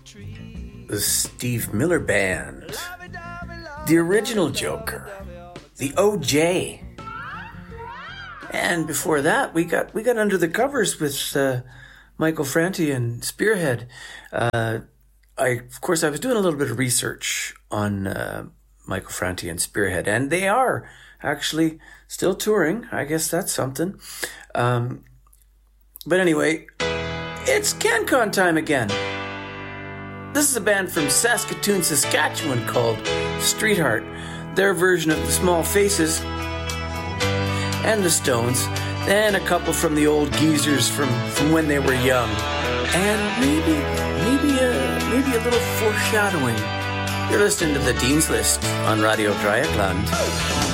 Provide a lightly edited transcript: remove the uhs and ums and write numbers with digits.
the Steve Miller Band, the original Joker, the OJ. And before that, we got Under the Covers with Michael Franti and Spearhead. I was doing a little bit of research on Michael Franti and Spearhead, and they are actually still touring. I guess that's something. But anyway, it's CanCon time again. This is a band from Saskatoon, Saskatchewan called Streetheart. Their version of the Small Faces and the Stones, and a couple from the old geezers from when they were young, and maybe a little foreshadowing. You're listening to the Dean's List on Radio Dreieckland.